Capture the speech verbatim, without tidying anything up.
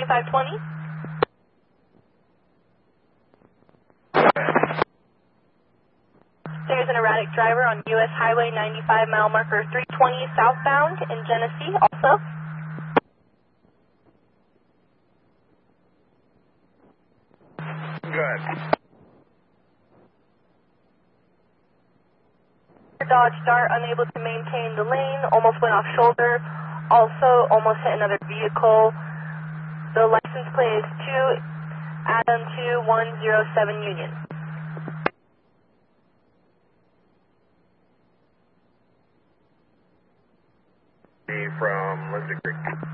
twenty-five twenty. There's an erratic driver on U S Highway ninety-five, mile marker three twenty southbound in Genesee also. Good. Dodge Dart unable to maintain the lane, almost went off shoulder, also almost hit another vehicle. The license plate is two Adam two one zero seven Union. From Lindsay Creek.